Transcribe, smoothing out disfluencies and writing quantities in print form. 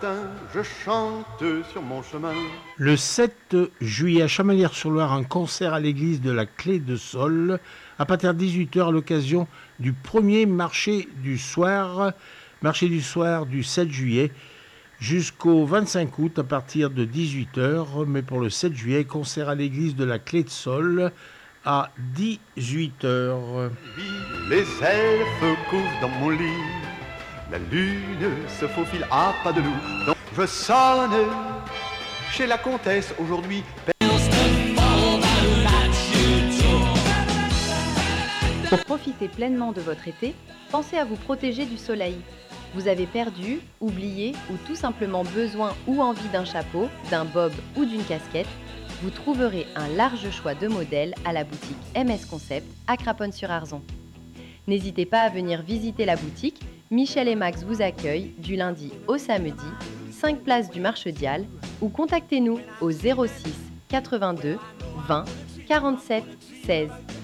Je chante sur mon chemin. Le 7 juillet à Chamalières-sur-Loire, un concert à l'église de la Clé de Sol à partir de 18h à l'occasion du premier marché du soir du 7 juillet jusqu'au 25 août à partir de 18h. Mais pour le 7 juillet, concert à l'église de la Clé de Sol à 18h. Les elfes courent dans mon lit. La lune se faufile à pas de loup. Donc je sonne chez la comtesse aujourd'hui. Pour profiter pleinement de votre été, pensez à vous protéger du soleil. Vous avez perdu, oublié ou tout simplement besoin ou envie d'un chapeau, d'un bob ou d'une casquette, vous trouverez un large choix de modèles à la boutique MS Concept à Craponne-sur-Arzon. N'hésitez pas à venir visiter la boutique. Michel et Max vous accueillent du lundi au samedi, 5 places du Marchedial, ou contactez-nous au 06 82 20 47 16.